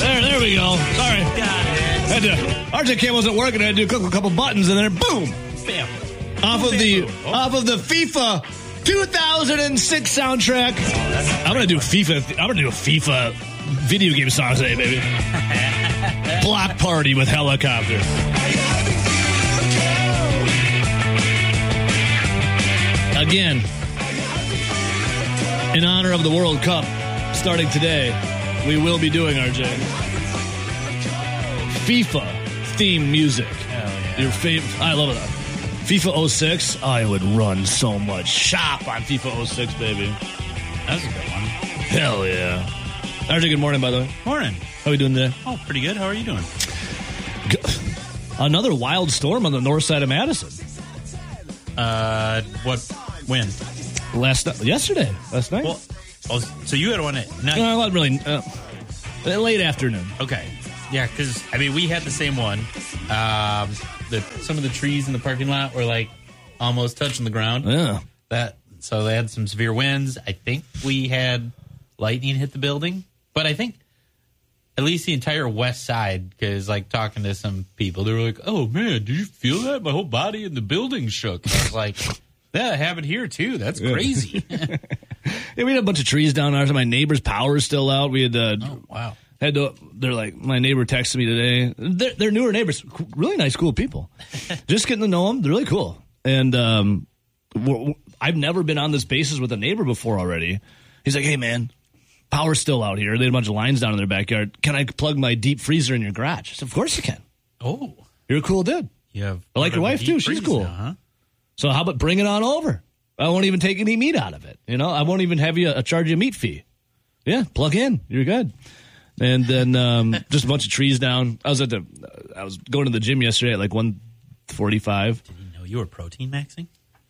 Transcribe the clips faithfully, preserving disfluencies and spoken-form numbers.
There, there we go. Sorry. Got it. Had to, R J K wasn't working. I had to do a couple buttons, and then boom, Bam. off of the Oh. off of the FIFA two thousand six soundtrack. I'm gonna do FIFA. I'm gonna do a FIFA video game song today, baby. Block Party with Helicopter. Again, in honor of the World Cup, starting today, we will be doing, R J, FIFA theme music. yeah. Your favorite. I love it. FIFA oh six. I would run so much shop on FIFA oh six, baby. That was a good one. Hell yeah. R J, good morning, by the way. Morning. How are we doing today? Oh, pretty good. How are you doing? Another wild storm on the north side of Madison. Uh, what? When? Last night, yesterday, last night. Well, oh, so you had one at night. No, not really. Uh, late afternoon. Okay. Yeah, because, I mean, we had the same one. Um, the Some of the trees in the parking lot were, like, almost touching the ground. Yeah. That So they had some severe winds. I think we had lightning hit the building. But I think at least the entire west side, because, like, talking to some people, they were like, oh, man, did you feel that? My whole body in the building shook. And I was like, yeah, it happened here, too. That's crazy. Yeah, we had a bunch of trees down ours. My neighbor's power is still out. We had uh, Oh, wow. had to. They're like, my neighbor texted me today. They're, they're newer neighbors, really nice, cool people. Just getting to know them, they're really cool. And um, we're, I've never been on this basis with a neighbor before already. He's like, hey man, power's still out here. They had a bunch of lines down in their backyard. Can I plug my deep freezer in your garage? I said, of course you can. Oh, You're a cool dude. you have. I like your wife, deep too. She's freeze cool. now, huh? So how about bring it on over? I won't even take any meat out of it. You know, I won't even have you uh, charge you a meat fee. Yeah, plug in. You're good. And then um, just a bunch of trees down. I was at the, I was going to the gym yesterday at like one forty-five. Did you know you were protein maxing?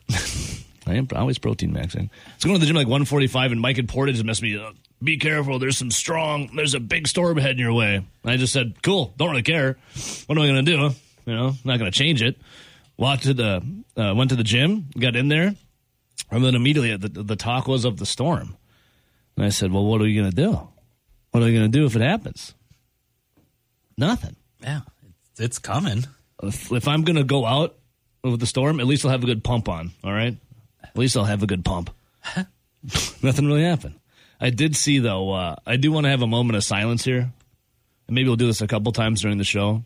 I am always protein maxing. So going to the gym like one forty-five, and Mike and Portage messed me up. Be careful. There's some strong. There's a big storm heading your way. And I just said, cool. Don't really care. What am I going to do? You know, not going to change it. Walked to the, uh, went to the gym, got in there, and then immediately the, the talk was of the storm. And I said, well, what are we going to do? What are we going to do if it happens? Nothing. Yeah, it's, it's coming. If, if I'm going to go out with the storm, at least I'll have a good pump on, all right? At least I'll have a good pump. Nothing really happened. I did see, though, uh, I do want to have a moment of silence here. And maybe we'll do this a couple times during the show.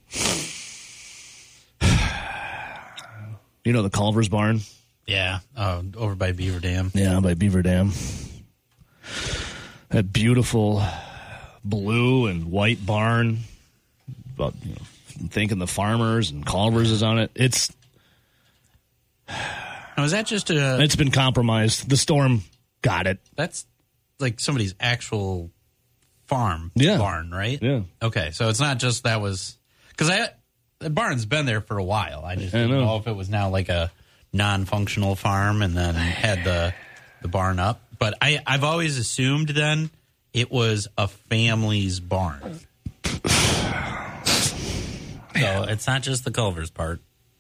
You know the Culver's barn? Yeah, uh, over by Beaver Dam. Yeah, by Beaver Dam. That beautiful blue and white barn. About, you know, thinking the farmers and Culver's is on it. It's Now, is that just a? it's been compromised. The storm got it. That's like somebody's actual farm Yeah. barn, right? Yeah. Okay, so it's not just that was because I the barn's been there for a while. I just I didn't know. know if it was now like a non-functional farm and then had the the barn up. But I I've always assumed then it was a family's barn. So it's not just the Culver's part.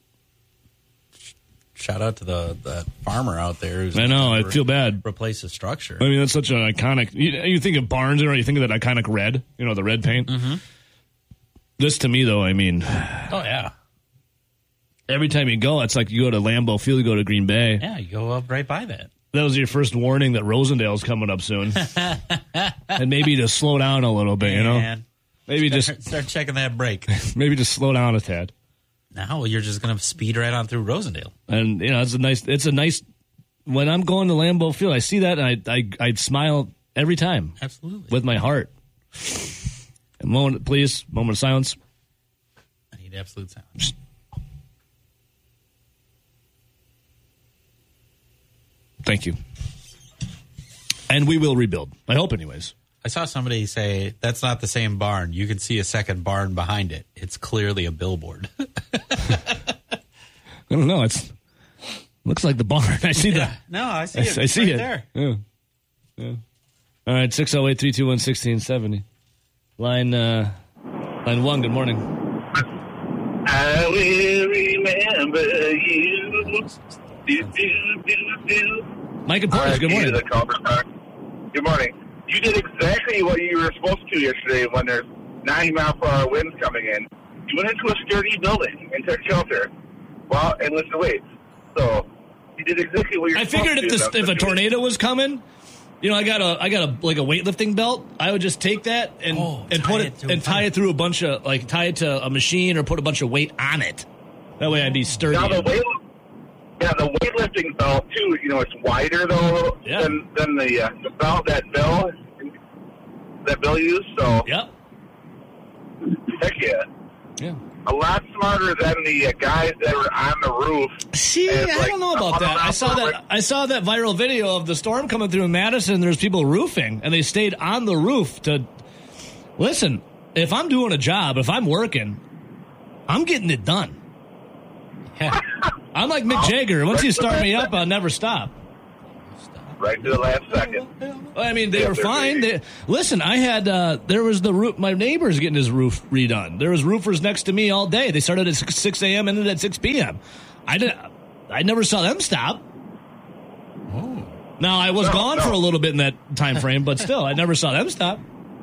Shout out to the, the farmer out there. Who's I know. I re- feel bad. Replace the structure. I mean, that's such an iconic. You, you think of barns, or you think of that iconic red. You know, the red paint. Mm-hmm. This to me, though, I mean, Oh yeah, every time you go, it's like you go to Lambeau Field, you go to Green Bay. yeah. You go up right by that. That was your first warning that Rosendale's coming up soon, and maybe to slow down a little bit. You know, Man. maybe just Start, start checking that brake. maybe just slow down a tad. Now you're just going to speed right on through Rosendale. And you know, it's a nice. It's a nice. When I'm going to Lambeau Field, I see that, and I I I'd smile every time Absolutely. with my heart. A moment, please. Moment of silence. I need absolute silence. Thank you. And we will rebuild. I hope, anyways. I saw somebody say, that's not the same barn. You can see a second barn behind it. It's clearly a billboard. I don't know. It's looks like the barn. I see that. No, I see I, it. I see right it. there. Yeah. Yeah. All right. six oh eight, three two one, one six seven oh. Line, uh, line one. Good morning. I will remember you. Do, do, do, do. Mike and Portage. Good morning. The Culver Park. Good morning. You did exactly what you were supposed to yesterday when there's ninety mile per hour winds coming in. You went into a sturdy building and took shelter. Well, and listen, wait. So you did exactly what you're I supposed figured to if do. this, if a tornado was coming, you know, I got a I got a like a weightlifting belt. I would just take that and Oh, and tie put it it to a and tie thing. it through a bunch of like tie it to a machine or put a bunch of weight on it. That way I'd be sturdy. Now the weight, yeah, the weightlifting belt too. You know, it's wider though Yeah. than than the uh, the belt that Bill that Bill used. So Yep. heck yeah, Yeah. a lot smarter than the uh, guys that were on the roof. See, And, I like, don't know about that. I saw that. I saw that viral video of the storm coming through in Madison. There's people roofing, and they stayed on the roof to listen. If I'm doing a job, if I'm working, I'm getting it done. Yeah. I'm like Mick Jagger. Once you start me up, I'll never stop. Right to the last second. I mean, they Yeah, were they're fine. great. They, listen, I had uh, there was the roof. My neighbor's getting his roof redone. There was roofers next to me all day. They started at six a.m. ended at six p.m. I did. I never saw them stop. Oh. Now I was No, gone no. for a little bit in that time frame, but still, I never saw them stop.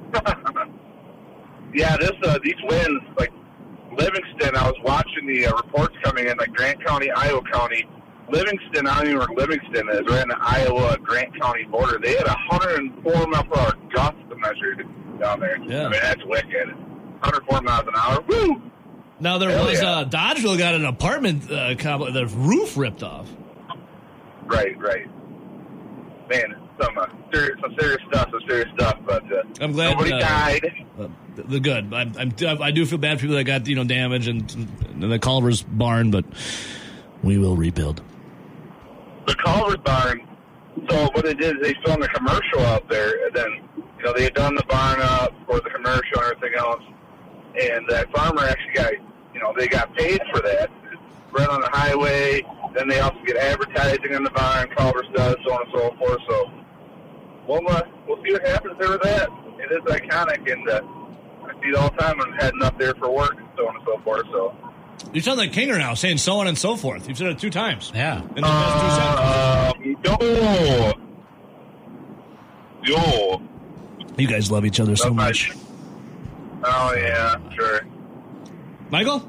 Yeah, this uh, these winds, like Livingston. I was watching the uh, reports coming in, like Grant County, Iowa County. Livingston, I don't even know where Livingston is, right in the Iowa-Grant County border. They had one hundred four mile per hour gusts measured down there. Yeah. I mean, that's wicked. one hundred four miles an hour. Woo! Now there Hell was yeah. uh, Dodgeville got an apartment uh, complex, the roof ripped off. Right, right. Man, some uh, serious, some serious stuff, some serious stuff. But uh, I'm glad, nobody uh, died. Uh, the, the good. I'm, I'm, I do feel bad for people that got you know damage and, and the Culver's barn, but we will rebuild. The Culver's barn. So what they did is they filmed a commercial out there, and then you know they had done the barn up for the commercial and everything else. And that farmer actually got, you know, they got paid for that. It's right on the highway. Then they also get advertising in the barn. Culver's does, so on and so forth. So we'll uh, we'll see what happens there with that. It is iconic, and uh, I see it all the time. I'm heading up there for work, and so on and so forth. So. You sound like Kinger now, saying so on and so forth. You've said it two times. Yeah. In the past two sentences. Uh, yo. Yo. You guys love each other so That's much. nice. Oh, yeah, sure. Michael?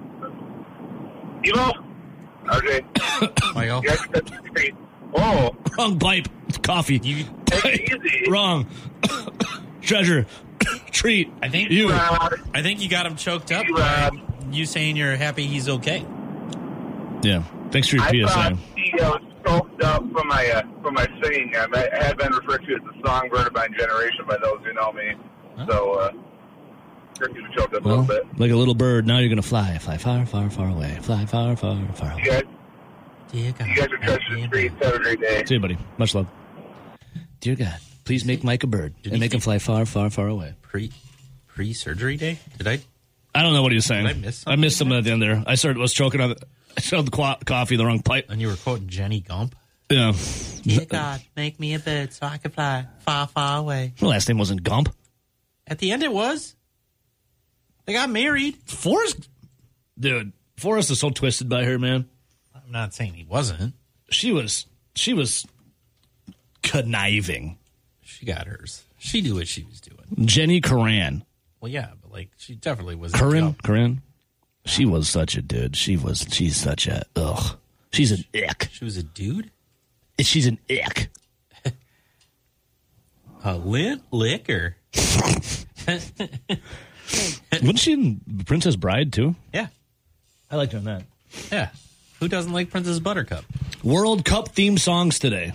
Evo? R J? Michael. You guys are touching the screen. Whoa. Wrong pipe. Coffee. You, Take Pipe. it easy. Wrong. Treasure. Treat. I think You. Rod. I think you got him choked up You, by Rod. you saying you're happy he's okay. Yeah. Thanks for your I P S A. thought he uh, was choked up from my, uh, from my singing. I I had been referred to as the songbird of my generation by those who know me. So, uh, he was choked up a Well, little bit. like a little bird, now you're going to fly. Fly far, far, far away. Fly far, far, far away. You guys, Dear God. you guys are touching the streets. Have a great day. See you, buddy. Much love. Dear God, please make Mike a bird Did and he make him say- fly far, far, far away. Pre pre surgery day? Did I? I don't know what he was saying. Did I miss I missed something at the end there. I started was choking on the, I started the qua- coffee, the wrong pipe. And you were quoting Jenny Gump. Yeah. Dear God, make me a bird so I can fly far, far away. My last name wasn't Gump. At the end, it was. They got married. Forrest, dude, Forrest is so twisted by her, man. I'm not saying he wasn't. She was, she was conniving. She got hers. She knew what she was doing. Jenny Coran. Well, yeah, but like she definitely was. Corinne, Corinne. She was such a dude. She was, she's such a, ugh. She's an ick. She was a dude. She's an ick. A lit liquor. Wasn't she in Princess Bride, too? Yeah, I liked her in that. yeah. Who doesn't like Princess Buttercup? World Cup theme songs today.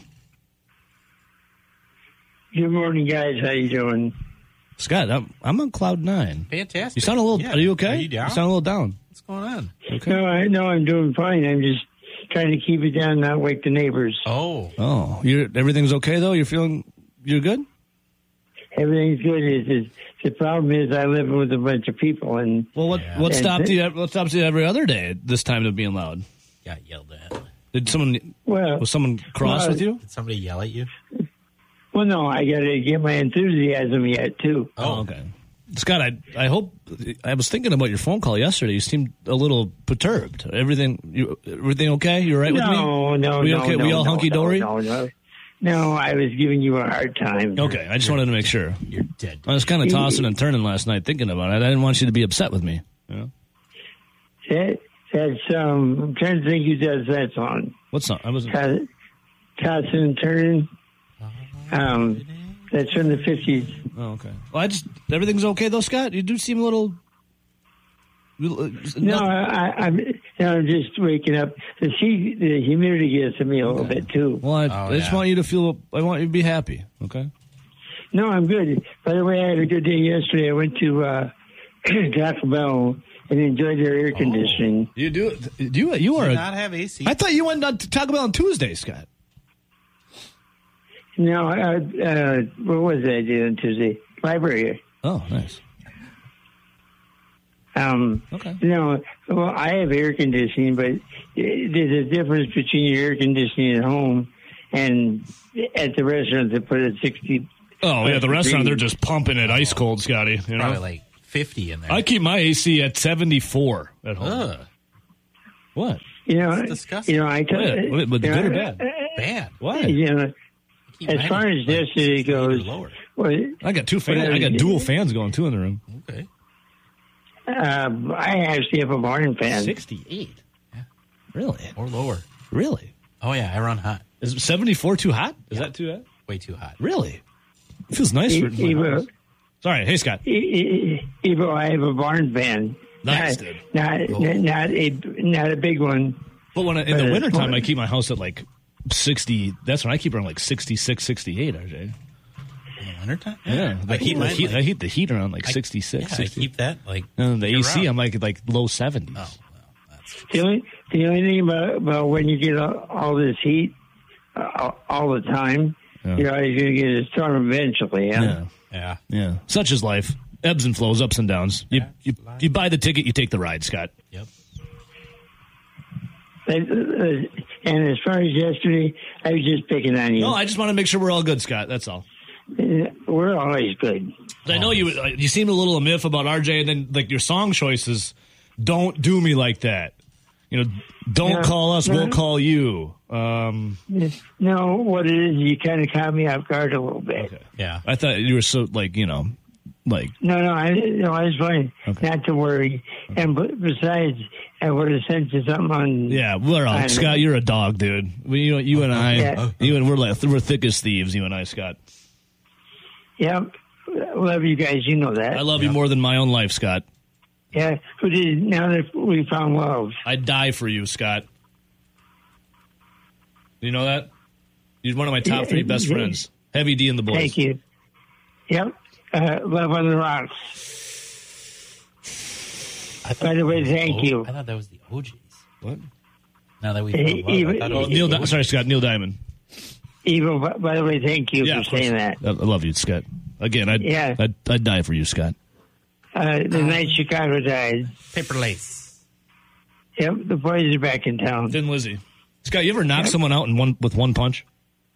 Good morning, guys. How you doing? Scott, I'm, I'm on cloud nine. Fantastic. You sound a little, Yeah. are you okay? Are you down? sound a little down. What's going on? Okay. No, I know I'm doing fine. I'm just trying to keep it down, not wake the neighbors. Oh, Oh, you're, everything's okay, though? You're feeling, you're good? Everything's good. It's just, the problem is I live with a bunch of people, and Well, what, Yeah. what And stopped th- you, what stops you every other day at this time of being loud? got yelled at. Did someone, well, was someone cross Well, with you? Did somebody yell at you? well, no, I got to get my enthusiasm yet too. Oh, okay. Scott, I I hope I was thinking about your phone call yesterday. You seemed a little perturbed. Everything you everything okay? You all right with me? No, no, we no, okay? no, we all no, hunky dory? No, no, No, I was giving you a hard time. Okay, I just wanted to make sure. You're dead. I was kind of tossing and turning last night thinking about it. I didn't want you to be upset with me. You know? That, that's, um, I'm trying to think who does that song. What song? I wasn't. Toss, tossing and turning. Um, that's from the fifties. Oh, okay. Well, I just everything's okay though, Scott. You do seem a little. No, I, I'm, you know, I'm just waking up. The heat, the humidity gets to me a little Okay. bit too. Well, I, Oh, I just yeah. want you to feel. I want you to be happy. Okay. No, I'm good. By the way, I had a good day yesterday. I went to uh, Taco Bell and enjoyed their air conditioning. You do. You you are. Do A, not have A C. I thought you went on to Taco Bell on Tuesday, Scott. No, uh, uh, what was that I did on Tuesday? Library. Oh, nice. Um, Okay. No, well, I have air conditioning, but there's a difference between your air conditioning at home and at the restaurant they put it sixty. Oh yeah, the restaurant they're degrees. just pumping it ice cold, Scotty. You Probably know. like fifty in there. I keep my A C at seventy-four at home. Ugh, What? You know, That's disgusting. you know, I tell Wait, wait, but you good know, or bad? bad. What? You know, Keep as mine far at, as like, yesterday sixty-eight or goes, lower. well, I got two fans. I got dual fans going two in the room. Okay. um, I actually have a Martin fan. Sixty-eight. Really? Or lower. Really? Oh yeah, I run hot. Is seventy-four too hot? Is that too hot? Way too hot. Really? It feels nice for. E- Evo, Sorry. Hey, Scott. E- E- Evo, I have a barn fan. Nice, not, dude. not, Oh. not a not a big one. But when I, in But the it's wintertime, fun. I keep my house at like sixty. That's when I keep around like sixty-six, sixty-eight, R J. In the wintertime? Yeah. I I, keep keep mine the heat, like- I heat the heat around like I- sixty-six, Yeah, I sixty. keep that like. And the year A C, round. I'm like like low seventies. Oh, well, that's The only, the only thing about, about when you get all, all this heat uh, all the time, Yeah. you're always going to get a storm eventually. Yeah. Yeah. yeah. Yeah. Such is life. Ebbs and flows, ups and downs. You, Yeah, you, life. you buy the ticket, you take the ride, Scott. Yep. But, uh, and as far as yesterday, I was just picking on you. No, I just want to make sure we're all good, Scott. That's all. Uh, We're always good. I know you uh, you seemed a little miff about R J, and then like your song choices. Don't do me like that. You know, don't Yeah. call us, No. we'll call you. Um, No, what it is, you kind of caught me off guard a little bit. okay. Yeah. I thought you were so like you know, like No, no, I no, I was fine. Okay. Not to worry. And b- besides, I would have sent you something on. yeah, we're all I know. Scott. You're a dog, dude. We, you, you and I, Yeah. you and we're like we're thick as thieves. You and I, Scott. Yep. Love you guys. You know that. I love you more than my own life, Scott. Yeah. Who did? Now that we found love. I'd die for you, Scott. You know that? You're one of my top Yeah, three best yeah. friends. Heavy D and the boys. Thank you. Yep. Uh, love on the rocks. I thought By the way, that was thank O- you. I thought that was the O Gs. What? Now that we Hey, found love, I even- thought it Oh, was Neil. the Di- O Gs. sorry, Scott. Neil Diamond. Evil. By, by the way, thank you Yeah, for of course. saying that. I, I love you, Scott. Again, I'd, Yeah. I'd, I'd die for you, Scott. Uh, the night Chicago died. Paper lace. Yep. The boys are back in town. Thin Lizzy. Scott, you ever knock someone out in one with one punch?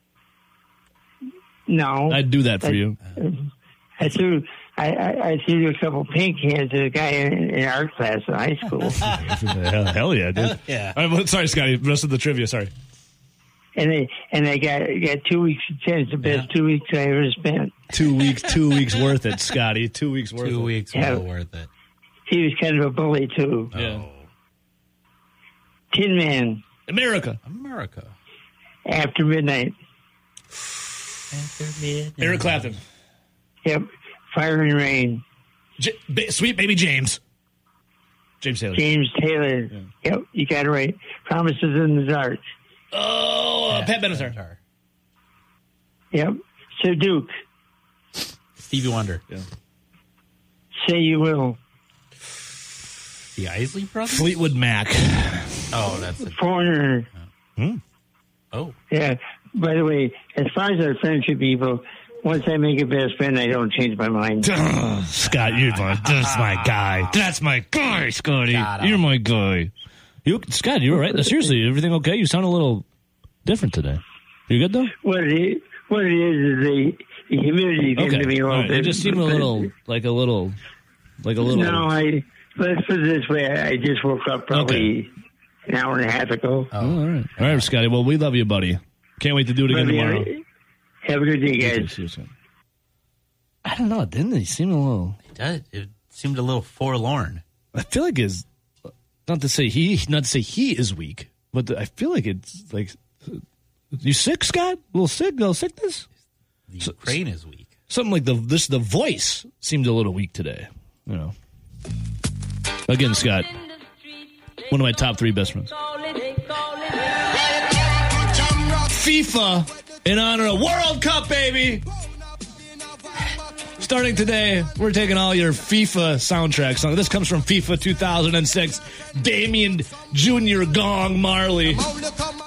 No. I'd do that for you. I threw. I, I, I threw a couple pink hands at a guy in, in art class in high school, hell, hell yeah, dude. Yeah. All right, well, sorry, Scotty. Rest of the trivia. Sorry. and they and they got got two weeks. It's the best two weeks I ever spent. Two weeks. Two weeks worth it, Scotty. Two weeks worth Two it. weeks Yeah. well worth it. He was kind of a bully too. Yeah. Oh, Tin Man America. America. after midnight. After midnight. Eric Clapton. Yep. Fire and Rain. J- ba- sweet baby James. James Taylor. James Taylor. Yep. You got it right. Promises in the Dark. Oh, uh, Pat Benatar. Benatar. Yep. Sir Duke. Stevie Wonder. Yeah. Say You Will. The Isley Brothers? Fleetwood Mac. Oh, that's it. Foreigner. Oh. Yeah. By the way, as far as our friendship, people, once I make a best friend, I don't change my mind. Scott, you're my, that's my guy. That's my guy, Scotty. Shut up. You're my guy. You, Scott, you were right. Seriously, everything okay? You sound a little different today. You good though? What it is, what it is is the, the humidity tends Okay. to be a All little right. bit. You just seem a little, like a little, like a little. No, I let's put it this way. I just woke up probably an hour and a half ago. Oh, all right. All right, Scotty. Well, we love you, buddy. Can't wait to do it again Love you. tomorrow. Have a good day, guys. I don't know. Didn't he seem a little? It does. It seemed a little forlorn. I feel like his, not to say he, not to say he is weak, but the, I feel like it's like, you sick, Scott? A little sick? A little sickness? The Ukraine so, is weak. Something like the this the voice seemed a little weak today. You know. Again, Scott, one of my top three best friends. FIFA in honor of World Cup, baby. Starting today, we're taking all your FIFA soundtrack songs. This comes from FIFA two thousand six. Damian Junior Gong Marley.